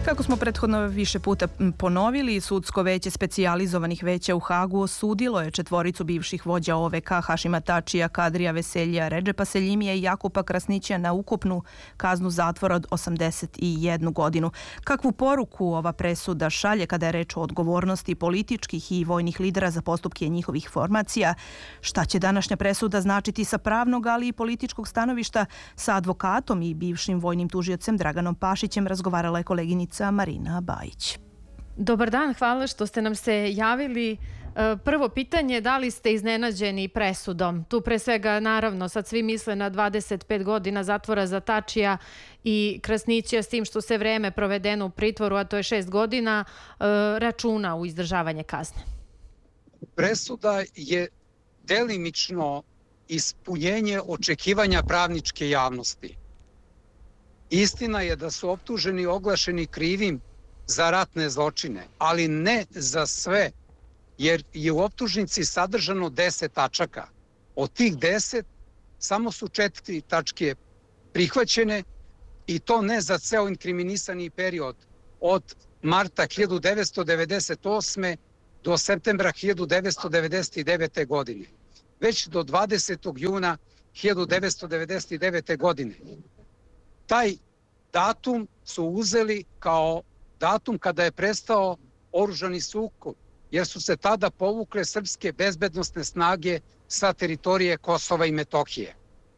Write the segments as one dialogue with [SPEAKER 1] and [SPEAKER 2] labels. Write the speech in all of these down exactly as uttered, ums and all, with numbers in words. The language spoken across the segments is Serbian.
[SPEAKER 1] Kako smo prethodno više puta ponovili, sudsko veće specijalizovanih veća u Hagu osudilo je četvoricu bivših vođa O V K, Hašima Tačija, Kadrija Veseljija, Redžepa Seljimija i Jakupa Krasnića na ukupnu kaznu zatvora od osamdeset jednu godinu. Kakvu poruku ova presuda šalje kada je reč o odgovornosti političkih i vojnih lidera za postupke njihovih formacija? Šta će današnja presuda značiti sa pravnog, ali i političkog stanovišta? Sa advokatom i bivšim vojnim tužiocem Draganom Pašićem razgovarala je koleginica Marina Bajić.
[SPEAKER 2] Dobar dan, hvala što ste nam se javili. Prvo pitanje, da li ste iznenađeni presudom? Tu pre svega, naravno, sad svi misle na dvadeset pet godina zatvora za Tačija i Krasnića, s tim što se vreme provedeno u pritvoru, a to je šest godina, računa u izdržavanje kazne.
[SPEAKER 3] Presuda je delimično ispunjenje očekivanja pravničke javnosti. Istina je da su optuženi oglašeni krivim za ratne zločine, ali ne za sve, jer je u optužnici sadržano deset tačaka. Od tih deset samo su četiri tačke prihvaćene i to ne za ceo inkriminisani period od marta hiljadu devetsto devedeset osme do septembra hiljadu devetsto devedeset devete godine, već do dvadesetog juna hiljadu devetsto devedeset devete godine. Taj datum su uzeli kao datum kada je prestao oružani sukob, jer su se tada povukle srpske bezbednosne snage sa teritorije Kosova i Metohije.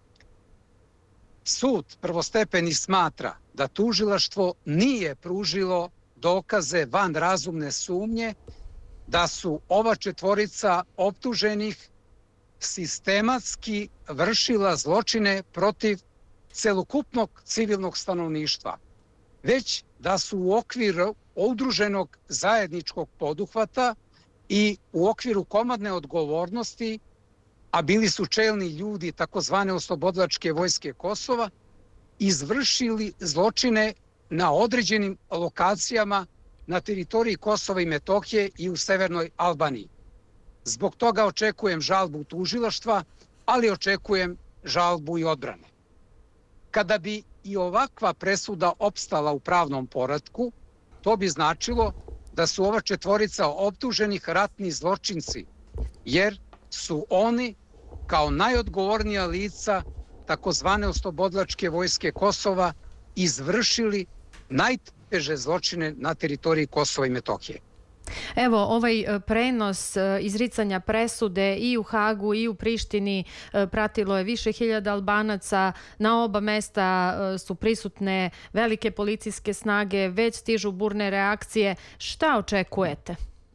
[SPEAKER 3] Sud prvostepeni smatra da tužilaštvo nije pružilo dokaze van razumne sumnje da su ova četvorica optuženih sistematski vršila zločine protiv celokupnog civilnog stanovništva, već da su u okviru udruženog zajedničkog poduhvata i u okviru komandne odgovornosti, a bili su čelni ljudi takozvane oslobodilačke vojske Kosova, izvršili zločine na određenim lokacijama na teritoriji Kosova i Metohije i u severnoj Albaniji. Zbog toga očekujem žalbu tužilaštva, ali očekujem žalbu i odbrane. Kada bi i ovakva presuda opstala u pravnom poretku, to bi značilo da su ova četvorica optuženih ratni zločinci, jer su oni kao najodgovornija lica takozvane oslobodilačke vojske Kosova izvršili najteže zločine na teritoriji Kosova i Metohije.
[SPEAKER 2] Evo, ovaj prenos izricanja presude i u Hagu i u Prištini pratilo je više hiljada Albanaca. Na oba mesta su prisutne velike policijske snage, već stižu burne reakcije. Šta očekujete?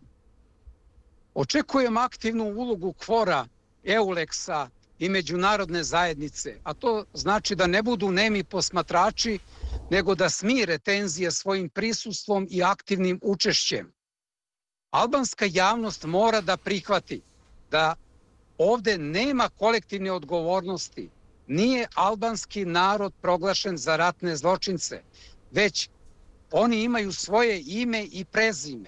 [SPEAKER 3] Očekujem aktivnu ulogu KFOR-a, EULEX-a i međunarodne zajednice, a to znači da ne budu nemi posmatrači, nego da smire tenzije svojim prisustvom i aktivnim učešćem. Albanska javnost mora da prihvati da ovde nema kolektivne odgovornosti. Nije albanski narod proglašen za ratne zločince, već oni imaju svoje ime i prezime.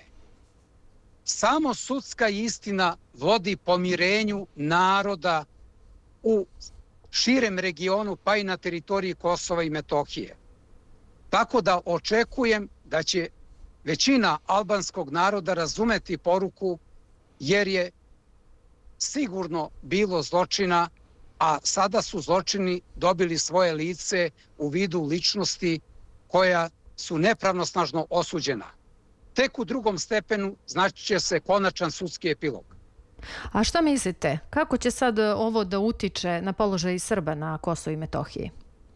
[SPEAKER 3] Samo sudska istina vodi pomirenju naroda u širem regionu, pa i na teritoriji Kosova i Metohije. Tako da očekujem da će većina albanskog naroda razumeti poruku, jer je sigurno bilo zločina, a sada su zločini dobili svoje lice u vidu ličnosti koja su nepravnosnažno osuđena. Tek u drugom stepenu znači će se konačan sudski epilog.
[SPEAKER 2] A šta mislite, kako će sad ovo da utiče na položaj Srba na Kosovu i Metohiji?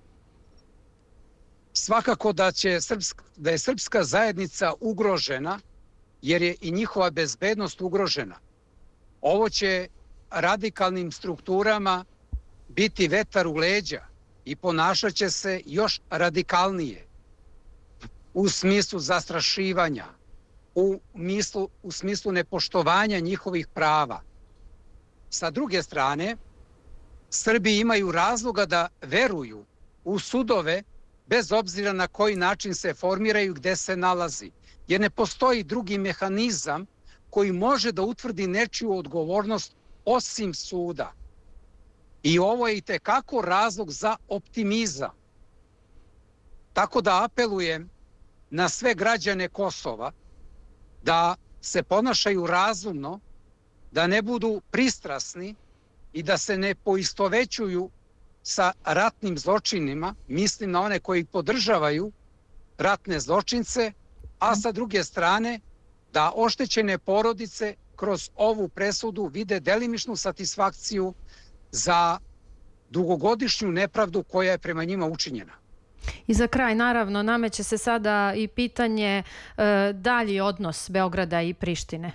[SPEAKER 3] Svakako da, će srpska, da je srpska zajednica ugrožena, jer je i njihova bezbednost ugrožena. Ovo će radikalnim strukturama biti vetar u leđa i ponašat će se još radikalnije u smislu zastrašivanja, u, mislu, u smislu nepoštovanja njihovih prava. Sa druge strane, Srbi imaju razloga da veruju u sudove bez obzira na koji način se formiraju, gde se nalazi. Jer ne postoji drugi mehanizam koji može da utvrdi nečiju odgovornost osim suda. I ovo je itekako razlog za optimizam. Tako da apelujem na sve građane Kosova da se ponašaju razumno, da ne budu pristrasni i da se ne poistovećuju sa ratnim zločinima, mislim na one koji podržavaju ratne zločince, a sa druge strane da oštećene porodice kroz ovu presudu vide delimičnu satisfakciju za dugogodišnju nepravdu koja je prema njima učinjena.
[SPEAKER 2] I za kraj, naravno, nameće se sada i pitanje e, dalji odnos Beograda i Prištine.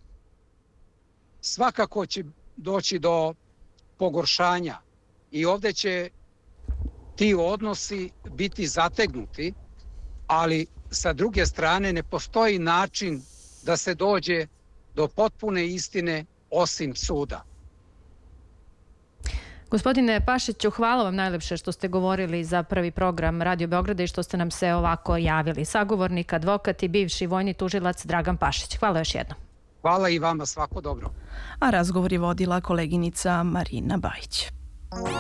[SPEAKER 3] Svakako će doći do pogoršanja i ovdje će ti odnosi biti zategnuti, ali sa druge strane ne postoji način da se dođe do potpune istine osim suda.
[SPEAKER 2] Gospodine Pašiću, hvala vam najlepše što ste govorili za Prvi program Radio Beograda i što ste nam se ovako javili. Sagovornik, advokat i bivši vojni tužilac Dragan Pašić. Hvala još jednom.
[SPEAKER 3] Hvala i vama, svako dobro.
[SPEAKER 1] A razgovor je vodila koleginica Marina Bajić.